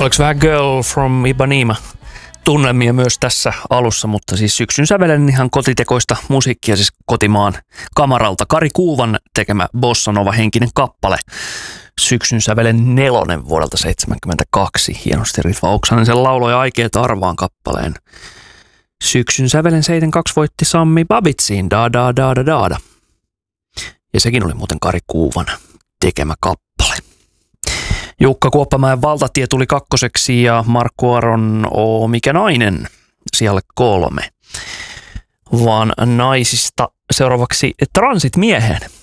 Oliko vähän Girl from Ipanema tunnelmia myös tässä alussa, mutta siis syksyn sävelen ihan kotitekoista musiikkia, siis kotimaan kamaralta. Kari Kuuvan tekemä bossa nova henkinen kappale. Syksyn sävelen 4 vuodelta 1972. Hienosti Ritva Oksanen sen lauloi Aikeet arvaan kappaleen. Syksyn sävelen 72 voitti Sammi Babitsiin Da Da Da Da Da Da. Ja sekin oli muuten Kari Kuuvan tekemä kappale. Jukka Kuoppamäen Valtatie tuli 2. ja Markku Aron O mikä nainen sijalle 3. Vaan naisista seuraavaksi Transit mieheen.